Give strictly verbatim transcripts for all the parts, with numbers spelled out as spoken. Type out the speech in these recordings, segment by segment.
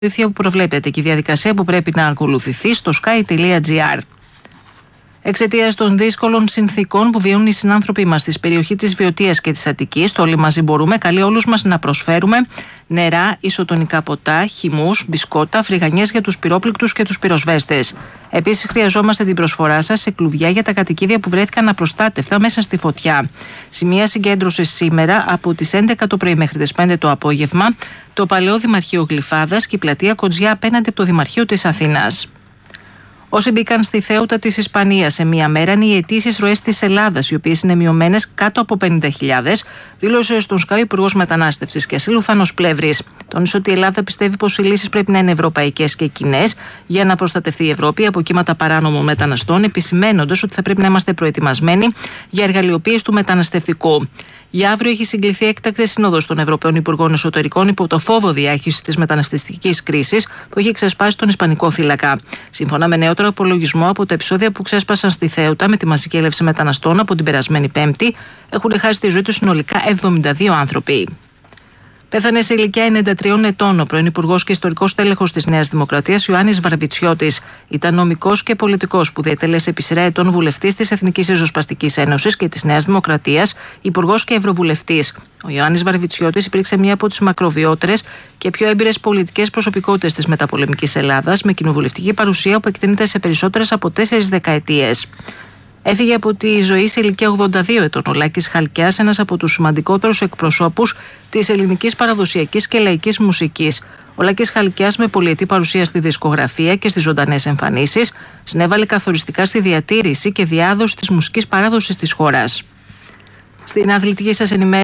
βοήθεια που προβλέπεται και η διαδικασία που πρέπει να ακολουθηθεί στο sky.gr. Εξαιτίας των δύσκολων συνθήκων που βιώνουν οι συνάνθρωποι μας στη περιοχή της Βιωτίας και της Αττικής, το Όλοι Μαζί Μπορούμε καλεί όλους μας να προσφέρουμε νερά, ισοτονικά ποτά, χυμούς, μπισκότα, φρυγανιές για τους πυρόπληκτους και τους πυροσβέστες. Επίσης, χρειαζόμαστε την προσφορά σας σε κλουβιά για τα κατοικίδια που βρέθηκαν απροστάτευτα μέσα στη φωτιά. Σημεία συγκέντρωσης σήμερα από τις έντεκα το πρωί μέχρι τις πέντε το απόγευμα, το Παλαιό Δημαρχείο Γλυφάδας και η πλατεία Κοτζιά απέναντι από το Δημαρχείο της Αθήνας. Όσοι μπήκαν στη Θέουτα της Ισπανίας σε μία μέρα είναι οι αιτήσεις ροές της Ελλάδας, οι οποίες είναι μειωμένες κάτω από πενήντα χιλιάδες, δήλωσε στον ΣΚΑΙ ο Υπουργός Μετανάστευσης και Ασύλου Θάνος Πλεύρης. Τόνισε ότι η Ελλάδα πιστεύει πως οι λύσεις πρέπει να είναι ευρωπαϊκές και κοινές για να προστατευτεί η Ευρώπη από κύματα παράνομων μεταναστών, επισημένοντας ότι θα πρέπει να είμαστε προετοιμασμένοι για εργαλειοποίηση του μεταναστευτικού. Για αύριο έχει συγκληθεί έκτακτη σύνοδος των Ευρωπαίων Υπουργών Εσωτερικών υπό το φόβο διάχυσης της μεταναστευτικής κρίσης που έχει ξεσπάσει στον Ισπανικό θύλακα. Σύμφωνα με νεότερο απολογισμό από τα επεισόδια που ξέσπασαν στη Θέουτα με τη μαζική έλευση μεταναστών από την περασμένη Πέμπτη, έχουν χάσει τη ζωή τους συνολικά εβδομήντα δύο άνθρωποι. Πέθανε σε ηλικία ενενήντα τριών ετών ο πρώην Υπουργός και ιστορικός τέλεχος της Νέας Δημοκρατίας Ιωάννης Βαρβιτσιώτης. Ήταν νομικός και πολιτικός που διετέλεσε επί σειρά ετών βουλευτής της Εθνικής Ριζοσπαστικής Ένωσης και της Νέας Δημοκρατίας, υπουργός και ευρωβουλευτής. Ο Ιωάννης Βαρβιτσιώτης υπήρξε μία από τις μακροβιότερες και πιο έμπειρες πολιτικές προσωπικότητες της μεταπολεμικής Ελλάδας, με κοινοβουλευτική παρουσία που εκτείνεται σε περισσότερες από τέσσερις δεκαετίες. Έφυγε από τη ζωή σε ηλικία ογδόντα δύο ετών ο Λάκης Χαλκιάς, ένας από τους σημαντικότερους εκπροσώπους της ελληνικής παραδοσιακής και λαϊκής μουσικής. Ο Λάκης Χαλκιάς, με πολυετή παρουσία στη δισκογραφία και στις ζωντανές εμφανίσεις, συνέβαλε καθοριστικά στη διατήρηση και διάδοση της μουσικής παράδοσης της χώρας. Στην αθλητική σας ενημέρωση,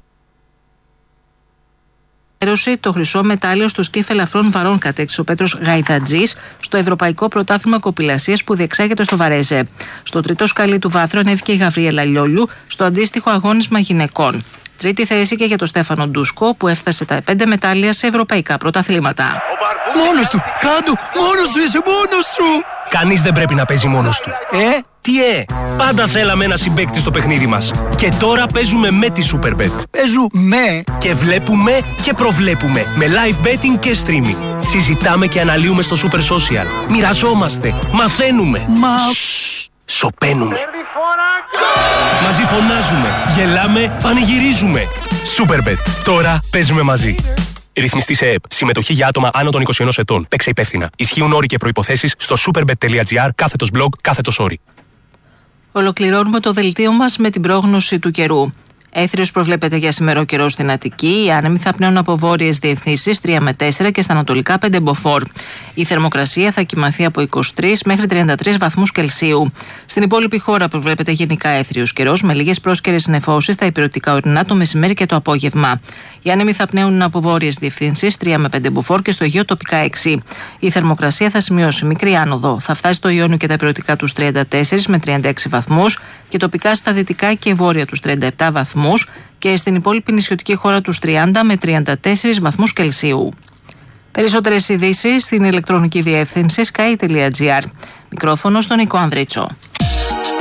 το χρυσό μετάλλιο στο σκύφ ελαφρών βαρών κατέκτησε ο Πέτρος Γαϊδατζής στο Ευρωπαϊκό Πρωτάθλημα Κοπηλασίας που διεξάγεται στο Βαρέζε. Στο τρίτο σκαλί του βάθρου ανέβηκε η Γαβριέλα Λιόλιου στο αντίστοιχο αγώνισμα γυναικών. Τρίτη θέση και για τον Στέφανο Ντούσκο που έφτασε τα πέντε μετάλλια σε ευρωπαϊκά πρωταθλήματα. Μόνος του! Κάντου! Μόνος σου είσαι! Μόνος σου! Κανείς δεν πρέπει να παίζει μόνος του. Ε? Τι ε! Πάντα θέλαμε ένα συμπαίκτη στο παιχνίδι μας. Και τώρα παίζουμε με τη Superbet. Παίζουμε! Και βλέπουμε και προβλέπουμε. Με live betting και streaming. Συζητάμε και αναλύουμε στο Super Social. Μοιραζόμαστε. Μαθαίνουμε. Μα... Σοπαίνουμε. Μαζί φωνάζουμε. Γελάμε. Πανηγυρίζουμε. Superbet. Τώρα παίζουμε μαζί. Ρυθμιστή σε ΕΕΠ. Συμμετοχή για άτομα άνω των είκοσι ενός ετών. Παίξε υπεύθυνα. Ισχύουν όροι και προϋποθέσεις στο superbet.gr κάθετος blog κάθετος όροι. Ολοκληρώνουμε το δελτίο μας με την πρόγνωση του καιρού. Έθριος προβλέπεται για σημερό καιρό στην Αττική. Οι άνεμοι θα πνέουν από βόρειες διευθύνσεις τρία με τέσσερα και στα ανατολικά πέντε μποφόρ. Η θερμοκρασία θα κυμανθεί από είκοσι τρεις μέχρι τριάντα τρεις βαθμούς Κελσίου. Στην υπόλοιπη χώρα προβλέπεται γενικά έθριος καιρός με λίγες πρόσκαιρες νεφώσεις στα υπηρετικά ορεινά το μεσημέρι και το απόγευμα. Οι άνεμοι θα πνέουν από βόρειες διευθύνσεις τρία με πέντε μποφόρ και στο Αιγαίο τοπικά έξι. Η θερμοκρασία θα σημειώσει μικρή άνοδο. Θα φτάσει στο Ιόνιο και τα υπηρετικά τους τριάντα τέσσερα με τριάντα έξι βαθμούς και τοπικά στα δυτικά και βόρεια τους τριάντα επτά βαθμούς και στην υπόλοιπη νησιωτική χώρα τους τριάντα με τριάντα τέσσερις βαθμούς Κελσίου. Περισσότερες ειδήσεις στην ηλεκτρονική διεύθυνση sky.gr. Μικρόφωνο στον Νικό Ανδρίτσο.